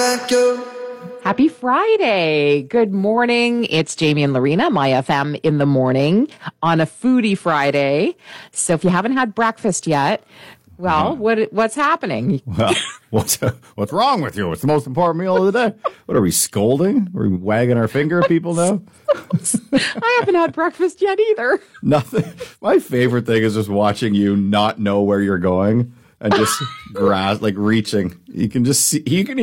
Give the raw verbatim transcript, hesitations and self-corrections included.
back to. Happy Friday. Good morning. It's Jamie and Lorena, My F M in the morning on a Foodie Friday. So if you haven't had breakfast yet, well, uh-huh. what what's happening? Well, what's what's wrong with you? It's the most important meal of the day. What are we scolding? Are we wagging our finger at people now? I haven't had breakfast yet either. Nothing. My favorite thing is just watching you not know where you're going and just grasp, like reaching. You can just see. You can